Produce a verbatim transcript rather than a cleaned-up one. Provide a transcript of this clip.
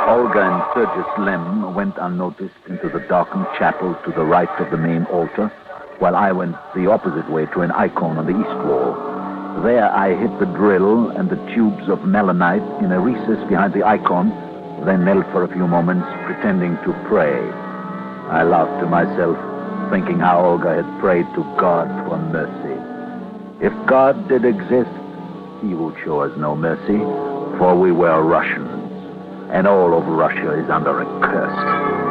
Olga and Sturgis Lem went unnoticed into the darkened chapel to the right of the main altar, while I went the opposite way to an icon on the east wall. There I hid the drill and the tubes of melanite in a recess behind the icon, then knelt for a few moments, pretending to pray. I laughed to myself, thinking how Olga had prayed to God for mercy. If God did exist, he would show us no mercy, for we were Russians, and all of Russia is under a curse.